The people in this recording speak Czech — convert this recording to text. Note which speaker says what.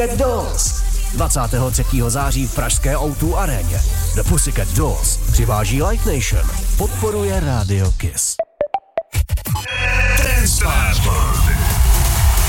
Speaker 1: Dolls. 23. září v pražské O2 aréně. The Pussycat Dolls přiváží Like Nation. Podporuje Radio Kiss.